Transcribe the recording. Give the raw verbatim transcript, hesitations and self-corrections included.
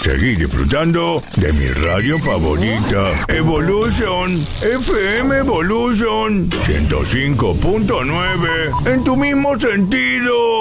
Seguí disfrutando de mi radio favorita, Evolution, F M Evolution ciento cinco punto nueve, en tu mismo sentido.